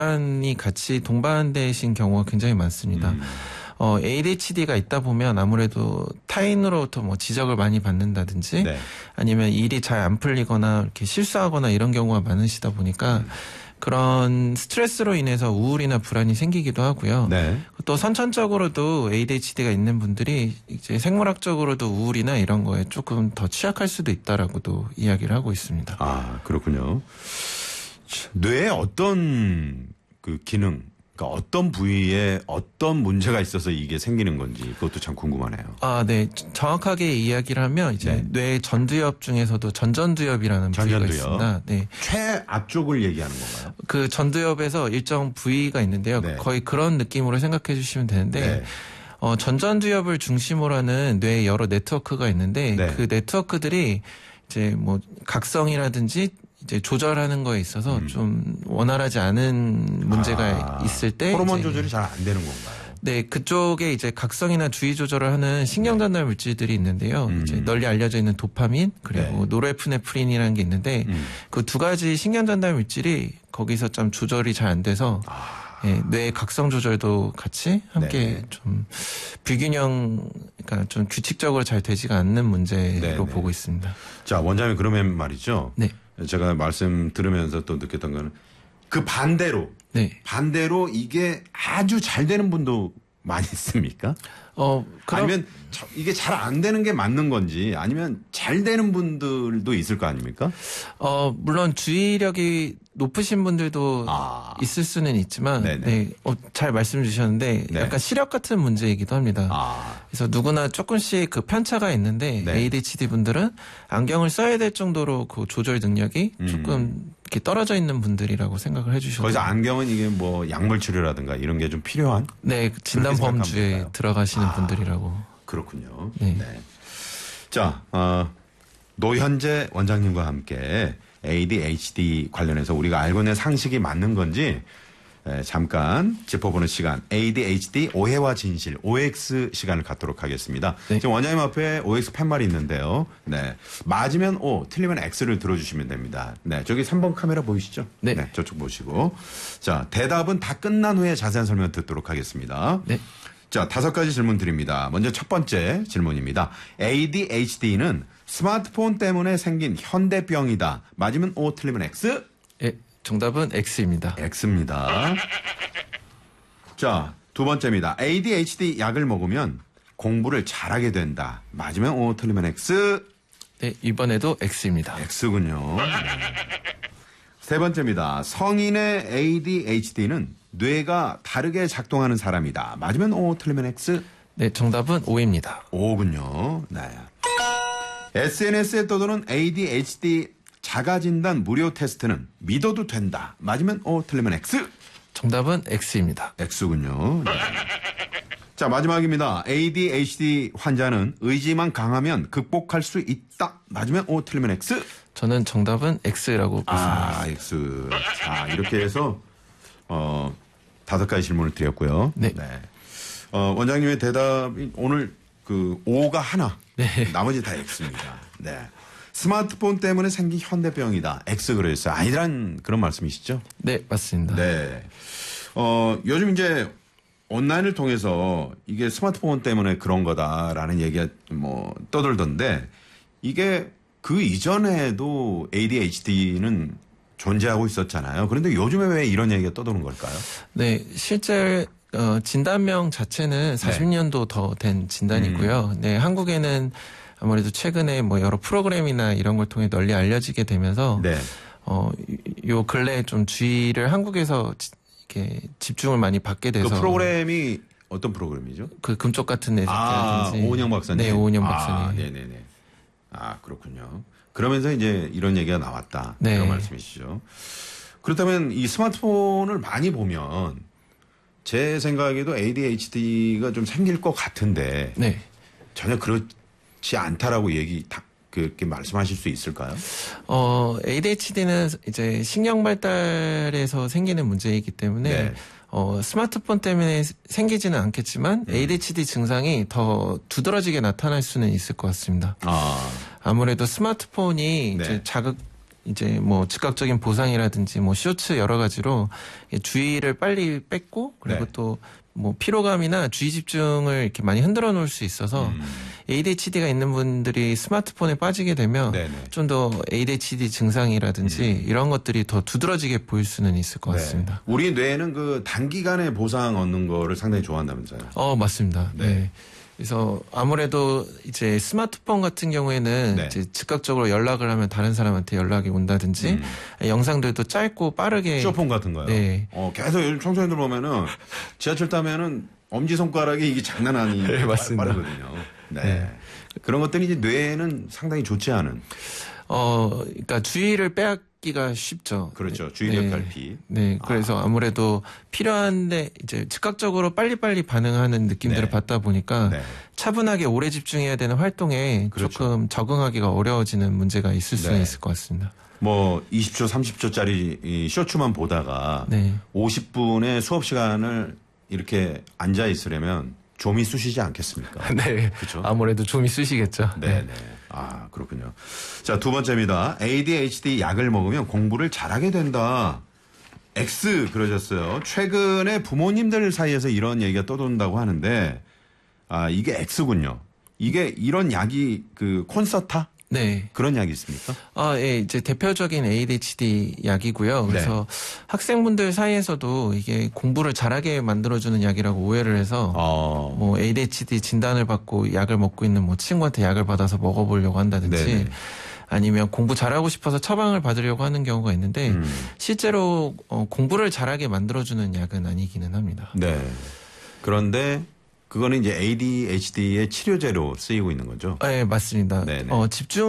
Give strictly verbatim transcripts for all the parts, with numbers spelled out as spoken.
질환이 같이 동반되신 경우가 굉장히 많습니다. 음. 어, 에이디에이치디가 있다 보면 아무래도 타인으로부터 뭐 지적을 많이 받는다든지 네. 아니면 일이 잘 안 풀리거나 이렇게 실수하거나 이런 경우가 많으시다 보니까 음. 그런 스트레스로 인해서 우울이나 불안이 생기기도 하고요. 네. 또 선천적으로도 에이디에이치디가 있는 분들이 이제 생물학적으로도 우울이나 이런 거에 조금 더 취약할 수도 있다라고도 이야기를 하고 있습니다. 아, 그렇군요. 뇌에 어떤 그 기능, 그러니까 어떤 부위에 어떤 문제가 있어서 이게 생기는 건지 그것도 참 궁금하네요. 아, 네. 정확하게 이야기를 하면 이제 네. 뇌 전두엽 중에서도 전전두엽이라는 부위가 전전두엽. 있습니다. 네. 최앞쪽을 얘기하는 건가요? 그 전두엽에서 일정 부위가 있는데요. 네. 거의 그런 느낌으로 생각해 주시면 되는데 네. 어, 전전두엽을 중심으로 하는 뇌의 여러 네트워크가 있는데 네. 그 네트워크들이 이제 뭐 각성이라든지 이제 조절하는 거에 있어서 음. 좀 원활하지 않은 문제가 아, 있을 때 호르몬 이제 조절이 잘 안 되는 건가요? 네, 그쪽에 이제 각성이나 주의 조절을 하는 신경전달 물질들이 있는데요. 음. 이제 널리 알려져 있는 도파민 그리고 네. 노르에프네프린이라는 게 있는데 음. 그 두 가지 신경전달 물질이 거기서 좀 조절이 잘 안 돼서 아. 예, 뇌 각성 조절도 같이 함께 네네. 좀 불균형, 그러니까 좀 규칙적으로 잘 되지가 않는 문제로 네네. 보고 있습니다. 자, 원장님 그러면 말이죠. 네, 제가 말씀 들으면서 또 느꼈던 거는 그 반대로 네. 반대로 이게 아주 잘 되는 분도 많이 있습니까? 어, 그럼 아니면 저- 이게 잘 안 되는 게 맞는 건지 아니면 잘 되는 분들도 있을 거 아닙니까? 어, 물론 주의력이 높으신 분들도 아. 있을 수는 있지만, 네네. 네, 어, 잘 말씀 주셨는데, 네. 약간 시력 같은 문제이기도 합니다. 아. 그래서 누구나 조금씩 그 편차가 있는데, 네. 에이디에이치디 분들은 안경을 써야 될 정도로 그 조절 능력이 음. 조금 이렇게 떨어져 있는 분들이라고 생각을 해주셔도. 거기서 안경은 이게 뭐 약물 치료라든가 이런 게 좀 필요한? 네, 진단 그렇게 범주에 생각하면 들어가시는 아. 분들이라고. 그렇군요. 네. 자, 어, 노현재 원장님과 함께 에이디에이치디 관련해서 우리가 알고 있는 상식이 맞는 건지 에, 잠깐 짚어보는 시간, 에이디에이치디 오해와 진실, 오엑스 시간을 갖도록 하겠습니다. 네. 지금 원장님 앞에 오엑스 팻말이 있는데요. 네. 맞으면 O, 틀리면 X를 들어주시면 됩니다. 네. 저기 삼 번 카메라 보이시죠? 네. 저쪽 보시고. 자, 대답은 다 끝난 후에 자세한 설명 듣도록 하겠습니다. 네. 자, 다섯 가지 질문 드립니다. 먼저 첫 번째 질문입니다. 에이디에이치디는 스마트폰 때문에 생긴 현대병이다. 맞으면 O, 틀리면 X? 예, 정답은 X입니다. X입니다. 자, 두 번째입니다. 에이디에이치디 약을 먹으면 공부를 잘하게 된다. 맞으면 O, 틀리면 X? 네, 이번에도 X입니다. X군요. 네. 세 번째입니다. 성인의 에이디에이치디는 뇌가 다르게 작동하는 사람이다. 맞으면 O, 틀리면 X? 네, 정답은 O입니다. O군요. 네. 에스엔에스에 떠도는 에이디에이치디 자가진단 무료 테스트는 믿어도 된다. 맞으면 O, 틀리면 X? 정답은 X입니다. X군요. 네. 자, 마지막입니다. 에이디에이치디 환자는 의지만 강하면 극복할 수 있다. 맞으면 O, 틀리면 X? 저는 정답은 X라고 아, 보습니다. X. 자, 이렇게 해서 어, 다섯 가지 질문을 드렸고요. 네. 어, 원장님의 대답이 오늘 그 O가 하나. 네. 나머지 다 X입니다. 네. 스마트폰 때문에 생긴 현대병이다. X 그랬어요. 아니란 그런 말씀이시죠? 네, 맞습니다. 네. 어, 요즘 이제 온라인을 통해서 이게 스마트폰 때문에 그런 거다라는 얘기가 뭐 떠돌던데 이게 그 이전에도 에이디에이치디는 존재하고 있었잖아요. 그런데 요즘에 왜 이런 얘기가 떠도는 걸까요? 네, 실제 어, 진단명 자체는 사십 년도 더 된 진단이고요. 네, 한국에는 아무래도 최근에 뭐 여러 프로그램이나 이런 걸 통해 널리 알려지게 되면서 네. 어, 요 근래에 좀 주의를 한국에서 지- 이렇게 집중을 많이 받게 돼서 그 프로그램이 어떤 프로그램이죠? 그 금쪽 같은 아, 애들이라든지 오은영 박사님. 네, 오은영 아, 박사님. 네네네. 아, 그렇군요. 그러면서 이제 이런 얘기가 나왔다. 네. 그런 말씀이시죠. 그렇다면 이 스마트폰을 많이 보면 제 생각에도 에이디에이치디가 좀 생길 것 같은데 네. 전혀 그렇지 않다라고 얘기 다 그렇게 말씀하실 수 있을까요? 어, 에이디에이치디는 이제 신경 발달에서 생기는 문제이기 때문에 네. 어, 스마트폰 때문에 생기지는 않겠지만 음. 에이디에이치디 증상이 더 두드러지게 나타날 수는 있을 것 같습니다. 아, 아무래도 스마트폰이 네. 이제 자극 이제 뭐 즉각적인 보상이라든지 뭐 쇼츠 여러 가지로 주의를 빨리 뺏고 그리고 네. 또 뭐 피로감이나 주의 집중을 이렇게 많이 흔들어 놓을 수 있어서 음. 에이디에이치디가 있는 분들이 스마트폰에 빠지게 되면 네네. 좀 더 에이디에이치디 증상이라든지 음. 이런 것들이 더 두드러지게 보일 수는 있을 것 네. 같습니다. 우리 뇌는 그 단기간에 보상 얻는 거를 상당히 좋아한다면서요. 어, 맞습니다. 네. 네. 그래서 아무래도 이제 스마트폰 같은 경우에는 네. 이제 즉각적으로 연락을 하면 다른 사람한테 연락이 온다든지 음. 영상들도 짧고 빠르게 쇼폰 같은 거요. 네. 어, 계속 요즘 청소년들 보면은 지하철 타면은 엄지손가락이 이게 장난 아닌 네, 맞습니다. 빠르거든요. 네. 네. 그런 것들이 이제 뇌에는 상당히 좋지 않은. 어, 그러니까 주의를 빼앗기가 쉽죠. 그렇죠. 주의력 네. 결핍. 네. 그래서 아. 아무래도 필요한데 이제 즉각적으로 빨리빨리 반응하는 느낌들을 네. 받다 보니까 네. 차분하게 오래 집중해야 되는 활동에 그렇죠. 조금 적응하기가 어려워지는 문제가 있을 수는 네. 있을 것 같습니다. 뭐 이십 초, 삼십 초짜리 이 쇼츠만 보다가 네. 오십 분의 수업 시간을 이렇게 앉아 있으려면 좀이 쑤시지 않겠습니까? 네. 그렇죠. 아무래도 좀 있으시겠죠. 네, 네. 아, 그렇군요. 자, 두 번째입니다. 에이디에이치디 약을 먹으면 공부를 잘하게 된다. X 그러셨어요. 최근에 부모님들 사이에서 이런 얘기가 떠돈다고 하는데, 아, 이게 X군요. 이게 이런 약이 그 콘서타? 네. 그런 약이 있습니까? 아, 예, 이제 대표적인 에이디에이치디 약이고요. 그래서 네. 학생분들 사이에서도 이게 공부를 잘하게 만들어주는 약이라고 오해를 해서 어. 뭐 에이디에이치디 진단을 받고 약을 먹고 있는 뭐 친구한테 약을 받아서 먹어보려고 한다든지 네네. 아니면 공부 잘하고 싶어서 처방을 받으려고 하는 경우가 있는데 음. 실제로 어, 공부를 잘하게 만들어주는 약은 아니기는 합니다. 네. 그런데 그거는 이제 에이디에이치디의 치료제로 쓰이고 있는 거죠. 네, 맞습니다. 네네. 어,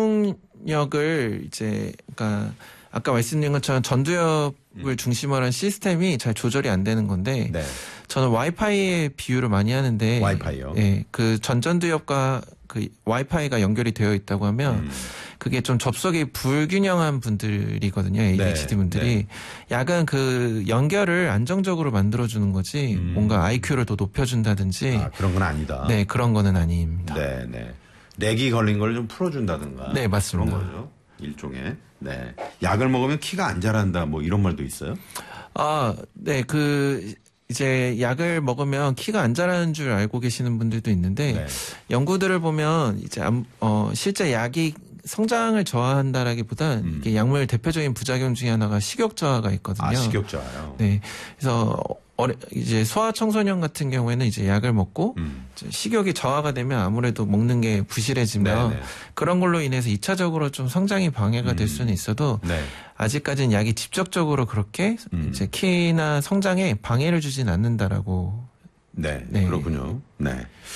집중력을 이제, 그러니까 아까 말씀드린 것처럼 전두엽을 음. 중심으로 한 시스템이 잘 조절이 안 되는 건데, 네. 저는 와이파이에 비유를 많이 하는데, 와이파이요? 네, 그 전전두엽과 그 와이파이가 연결이 되어 있다고 하면, 음. 그게 좀 접속이 불균형한 분들이거든요. 에이디에이치디 네, 분들이. 네. 약은 그 연결을 안정적으로 만들어주는 거지 음. 뭔가 아이큐를 더 높여준다든지. 아, 그런 건 아니다. 네, 그런 거는 아닙니다. 네, 네. 렉이 걸린 걸 좀 풀어준다든가. 네, 맞습니다. 그런 거죠. 일종의. 네. 약을 먹으면 키가 안 자란다 뭐 이런 말도 있어요? 아, 네. 그 이제 약을 먹으면 키가 안 자라는 줄 알고 계시는 분들도 있는데 네. 연구들을 보면 이제 어, 실제 약이 성장을 저하한다라기보다 음. 이게 약물 대표적인 부작용 중에 하나가 식욕 저하가 있거든요. 아, 식욕 저하요. 네, 그래서 어려, 이제 소아 청소년 같은 경우에는 이제 약을 먹고 음. 식욕이 저하가 되면 아무래도 먹는 게 부실해지면 네네. 그런 걸로 인해서 이 차적으로 좀 성장이 방해가 될 수는 있어도 네. 아직까지는 약이 직접적으로 그렇게 음. 이제 키나 성장에 방해를 주진 않는다라고. 네, 네. 그렇군요. 네.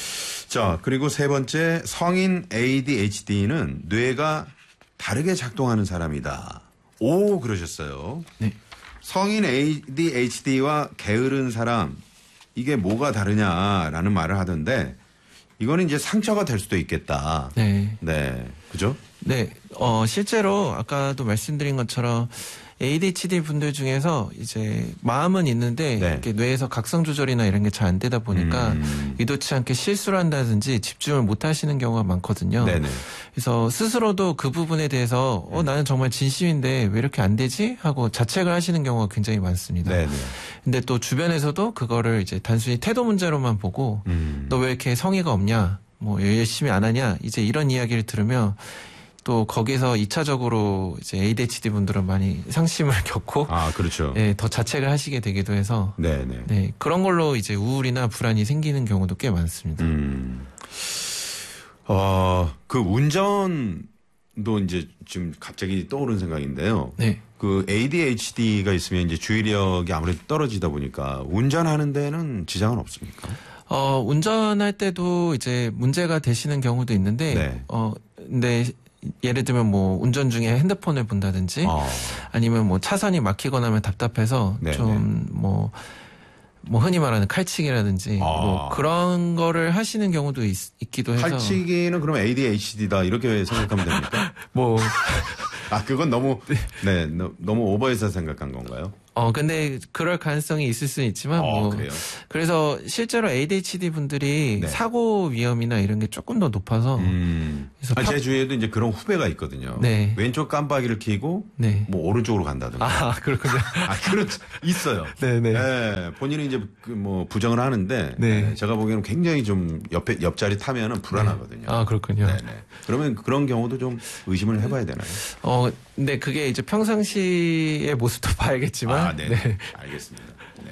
자, 그리고 세 번째, 성인 에이디에이치디는 뇌가 다르게 작동하는 사람이다. 오, 그러셨어요. 네. 성인 에이디에이치디와 게으른 사람, 이게 뭐가 다르냐라는 말을 하던데, 이거는 이제 상처가 될 수도 있겠다. 네. 네. 그죠? 네. 어, 실제로 아까도 말씀드린 것처럼 에이디에이치디 분들 중에서 이제 마음은 있는데 네. 이렇게 뇌에서 각성 조절이나 이런 게 잘 안 되다 보니까 음. 의도치 않게 실수를 한다든지 집중을 못 하시는 경우가 많거든요. 네네. 그래서 스스로도 그 부분에 대해서 어 나는 정말 진심인데 왜 이렇게 안 되지? 하고 자책을 하시는 경우가 굉장히 많습니다. 네네. 근데 또 주변에서도 그거를 이제 단순히 태도 문제로만 보고 음. 너 왜 이렇게 성의가 없냐? 뭐 열심히 안 하냐? 이제 이런 이야기를 들으면 또 거기서 이 차적으로 이제 에이디에이치디 분들은 많이 상심을 겪고 아, 그렇죠. 네, 더 자책을 하시게 되기도 해서 네, 네. 네, 그런 걸로 이제 우울이나 불안이 생기는 경우도 꽤 많습니다. 음. 어, 그 운전도 이제 지금 갑자기 떠오른 생각인데요. 네. 그 에이디에이치디가 있으면 이제 주의력이 아무래도 떨어지다 보니까 운전하는 데는 지장은 없습니까? 어, 운전할 때도 이제 문제가 되시는 경우도 있는데 네. 어, 근데 예를 들면 뭐 운전 중에 핸드폰을 본다든지 어. 아니면 뭐 차선이 막히거나 하면 답답해서 좀 뭐 뭐 흔히 말하는 칼치기라든지 아. 뭐 그런 거를 하시는 경우도 있, 있기도 해서 칼치기는 그럼 에이디에이치디다 이렇게 생각하면 됩니까? 뭐 아 그건 너무 네 너무 오버해서 생각한 건가요? 어, 근데 그럴 가능성이 있을 수는 있지만, 어, 뭐. 그래요? 그래서 실제로 에이디에이치디 분들이 네. 사고 위험이나 이런 게 조금 더 높아서. 음. 그래서 아, 파- 제 주위에도 이제 그런 후배가 있거든요. 네. 왼쪽 깜빡이를 켜고 네. 뭐 오른쪽으로 간다든가. 아, 그렇군요. 아, 그렇죠. 있어요. 네네. 네, 본인은 이제 그 뭐 부정을 하는데 네. 네, 제가 보기에는 굉장히 좀 옆에 옆자리 타면은 불안하거든요. 아, 그렇군요. 네네. 그러면 그런 경우도 좀 의심을 해봐야 되나요? 어, 근데 그게 이제 평상시의 모습도 봐야겠지만. 아, 네. 네. 알겠습니다. 네.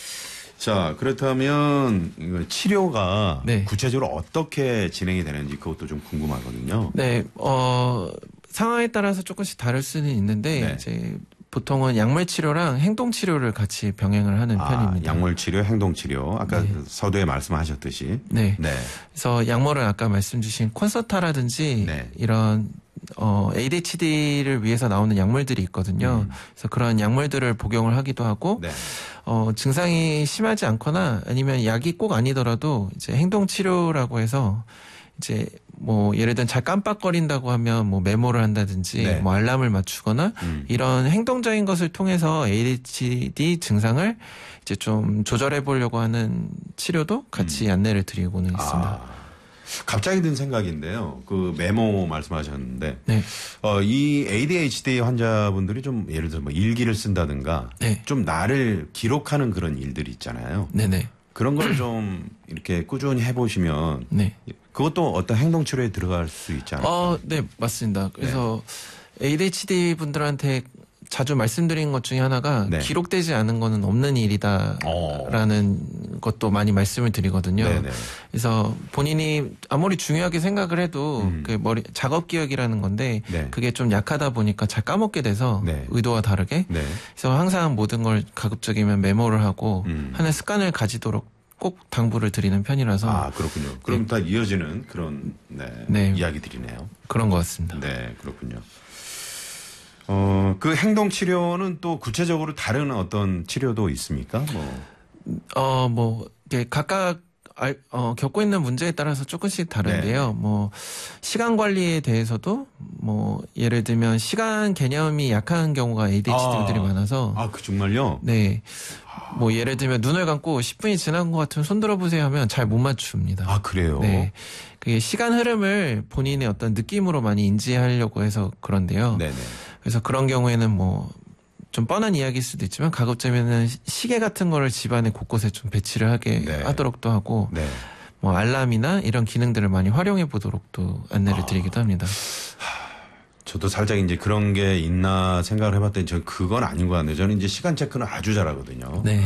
자, 그렇다면 이거 치료가 네. 구체적으로 어떻게 진행이 되는지 그것도 좀 궁금하거든요. 네, 어, 상황에 따라서 조금씩 다를 수는 있는데, 네. 이제 보통은 약물 치료랑 행동 치료를 같이 병행을 하는 아, 편입니다. 약물 치료, 행동 치료. 아까 네. 그 서두에 말씀하셨듯이. 네. 네. 그래서 약물은 아까 말씀 주신 콘서타라든지 네. 이런 어, 에이디에이치디를 위해서 나오는 약물들이 있거든요. 음. 그래서 그런 약물들을 복용을 하기도 하고, 네. 어, 증상이 심하지 않거나 아니면 약이 꼭 아니더라도 이제 행동 치료라고 해서 이제 뭐 예를 들면 잘 깜빡거린다고 하면 뭐 메모를 한다든지 네. 뭐 알람을 맞추거나 음. 이런 행동적인 것을 통해서 에이디에이치디 증상을 이제 좀 조절해 보려고 하는 치료도 같이 안내를 드리고는 있습니다. 음. 아, 갑자기 든 생각인데요. 그 메모 말씀하셨는데, 네. 어, 이 에이디에이치디 환자분들이 좀 예를 들어 뭐 일기를 쓴다든가, 네. 좀 나를 기록하는 그런 일들이 있잖아요. 네네. 그런 걸 좀 이렇게 꾸준히 해보시면, 네. 그것도 어떤 행동 치료에 들어갈 수 있지 않을까? 어, 네, 맞습니다. 그래서 에이디에이치디 분들한테 자주 말씀드린 것 중에 하나가 네. 기록되지 않은 거는 없는 일이다라는 어. 것도 많이 말씀을 드리거든요. 네네. 그래서 본인이 아무리 중요하게 생각을 해도 음. 그 머리 작업 기억이라는 건데 네. 그게 좀 약하다 보니까 잘 까먹게 돼서 네. 의도와 다르게 네. 그래서 항상 모든 걸 가급적이면 메모를 하고 음. 하는 습관을 가지도록 꼭 당부를 드리는 편이라서 아, 그렇군요. 그럼 다 이어지는 그런, 네, 네. 이야기들이네요. 그런 것 같습니다. 네, 그렇군요. 어, 그 행동 치료는 또 구체적으로 다른 어떤 치료도 있습니까? 뭐. 어, 뭐, 이게 각각, 알, 어, 겪고 있는 문제에 따라서 조금씩 다른데요. 네. 뭐, 시간 관리에 대해서도, 뭐, 예를 들면, 시간 개념이 약한 경우가 에이디에이치디들이 아. 많아서, 아, 그 정말요? 네. 뭐, 예를 들면, 눈을 감고 십 분이 지난 것 같으면 손 들어보세요 하면 잘 못 맞춥니다. 아, 그래요? 네. 그게 시간 흐름을 본인의 어떤 느낌으로 많이 인지하려고 해서 그런데요. 네네. 그래서 그런 경우에는 뭐, 좀 뻔한 이야기일 수도 있지만 가급적이면은 시계 같은 거를 집안에 곳곳에 좀 배치를 하게 네. 하도록도 하고 네. 뭐 알람이나 이런 기능들을 많이 활용해 보도록도 안내를 아. 드리기도 합니다. 저도 살짝 이제 그런 게 있나 생각을 해봤더니 저 그건 아닌 것 같네요. 저는 이제 시간 체크는 아주 잘하거든요. 네.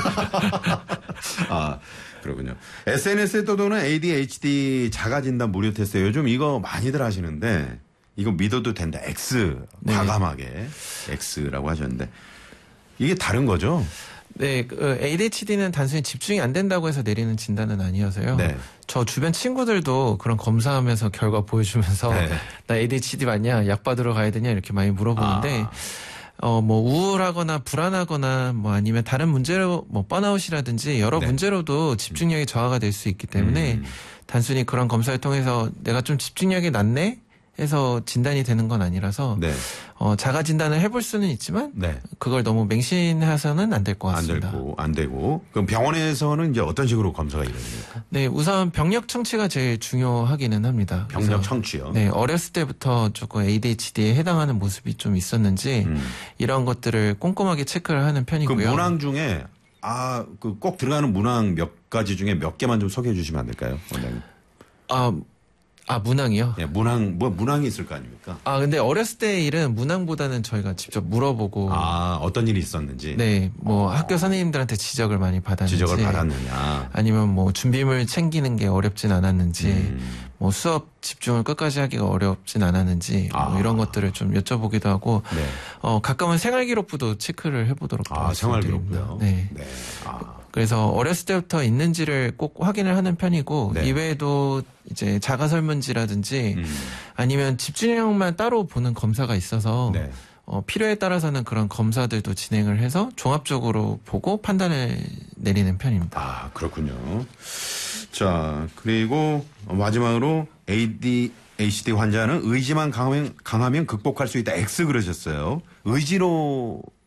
아, 그렇군요. 에스엔에스에 떠도는 에이디에이치디 자가진단 무료 테스트 요즘 이거 많이들 하시는데 이거 믿어도 된다. X. 네. 과감하게. X라고 하셨는데 이게 다른 거죠? 네, 그 에이디에이치디는 단순히 집중이 안 된다고 해서 내리는 진단은 아니어서요. 네. 저 주변 친구들도 그런 검사하면서 결과 보여주면서 네. 나 에이디에이치디 맞냐, 약 받으러 가야 되냐 이렇게 많이 물어보는데 아. 어, 뭐 우울하거나 불안하거나 뭐 아니면 다른 문제로 뭐 번아웃이라든지 여러 네. 문제로도 집중력이 저하가 될 수 있기 때문에 음. 단순히 그런 검사를 통해서 내가 좀 집중력이 낮네 해서 진단이 되는 건 아니라서 네. 어, 자가 진단을 해볼 수는 있지만 네. 그걸 너무 맹신해서는 안 될 것 안 같습니다. 되고, 안 되고. 그럼 병원에서는 이제 어떤 식으로 검사가 이루어집니까? 네, 우선 병력 청취가 제일 중요하기는 합니다. 병력 그래서 청취요? 네, 어렸을 때부터 조금 에이디에이치디에 해당하는 모습이 좀 있었는지 음. 이런 것들을 꼼꼼하게 체크를 하는 그 편이고요. 문항 중에 아, 그 꼭 들어가는 문항 몇 가지 중에 몇 개만 좀 소개해 주시면 안 될까요? 원장님. 아, 아 문항이요? 예, 문항, 뭐 문항이 있을 거 아닙니까? 아, 근데 어렸을 때 일은 문항보다는 저희가 직접 물어보고 아, 어떤 일이 있었는지. 네, 뭐 학교 선생님들한테 지적을 많이 받았는지 지적을 받았느냐. 아니면 뭐 준비물 챙기는 게 어렵진 않았는지 음. 뭐 수업 집중을 끝까지 하기가 어렵진 않았는지 아. 뭐 이런 것들을 좀 여쭤보기도 하고 네. 어 가끔은 생활기록부도 체크를 해보도록 아, 생활기록부요? 네. 네. 아. 그래서 어렸을 때부터 있는지를 꼭 확인을 하는 편이고 네. 이외에도 이제 자가 설문지라든지 음. 아니면 집중력만 따로 보는 검사가 있어서 네. 어, 필요에 따라서는 그런 검사들도 진행을 해서 종합적으로 보고 판단을 내리는 편입니다. 아, 그렇군요. 자, 그리고 마지막으로 에이디에이치디 환자는 의지만 강하면, 강하면 극복할 수 있다. X 그러셨어요. 의지로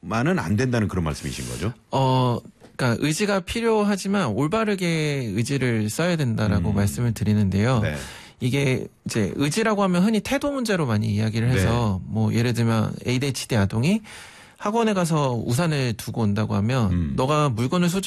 가지고만은 안 된다는 그런 말씀이신 거죠? 어, 그러니까 의지가 필요하지만 올바르게 의지를 써야 된다라고 음. 말씀을 드리는데요. 네. 이게 이제 의지라고 하면 흔히 태도 문제로 많이 이야기를 해서 네. 뭐 예를 들면 에이디에이치디 아동이 학원에 가서 우산을 두고 온다고 하면 음. 너가 물건을 소지